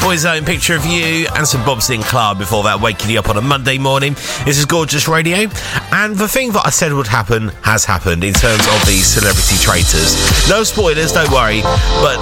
Boyzone, Picture of You, and some Bob Sinclair before that, waking you up on a Monday morning. This is Gorgeous Radio, and the thing that I said would happen has happened in terms of these celebrity traitors. No spoilers, don't worry, but